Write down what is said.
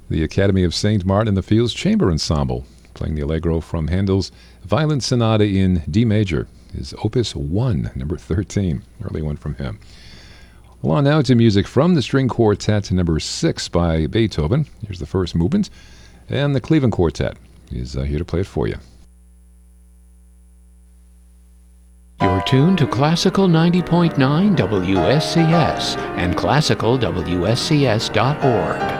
the Academy of St. Martin in the Fields Chamber Ensemble, playing the Allegro from Handel's Violin Sonata in D major, his Opus 1, number 13, early one from him. Well, on now to music from the String Quartet number 6 by Beethoven. Here's the first movement, and the Cleveland Quartet is here to play it for you. You're tuned to Classical 90.9 WSCS and classicalwscs.org.